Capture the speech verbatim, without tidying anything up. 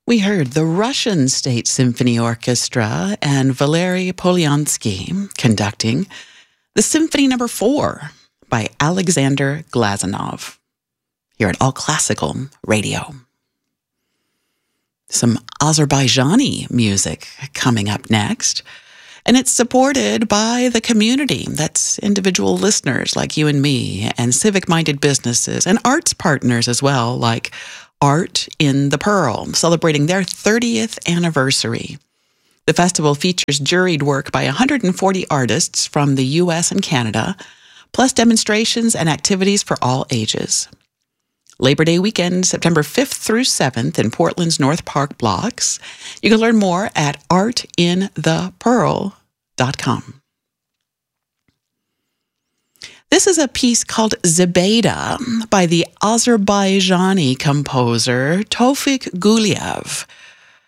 We heard the Russian State Symphony Orchestra and Valery Polyansky conducting the Symphony Number Four by Alexander Glazunov here at All Classical Radio. Some Azerbaijani music coming up next, and it's supported by the community. That's individual listeners like you and me, and civic-minded businesses, and arts partners as well, like Art in the Pearl, celebrating their thirtieth anniversary. The festival features juried work by one hundred forty artists from the U S and Canada, plus demonstrations and activities for all ages. Labor Day weekend, September fifth through seventh in Portland's North Park blocks. You can learn more at art in the pearl dot com. This is a piece called Zebeda by the Azerbaijani composer Tofik Guliev,